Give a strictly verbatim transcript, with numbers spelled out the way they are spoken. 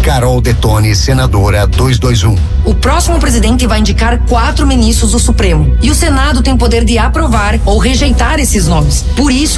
Carol Detone, senadora duzentos e vinte e um. O próximo presidente vai indicar quatro ministros do Supremo. E o Senado tem poder de aprovar ou rejeitar esses nomes. Por isso,